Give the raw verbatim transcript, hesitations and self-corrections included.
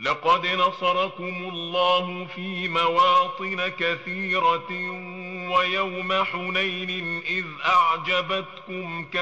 لقد نصركم الله في مواطن كثيرة ويوم حنين إذ أعجبتكم